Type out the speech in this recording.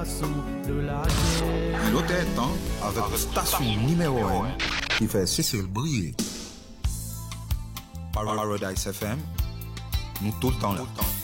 L'autre temps avec station numéro 1 qui fait Cécile briller. Paradise FM, nous tout le temps là.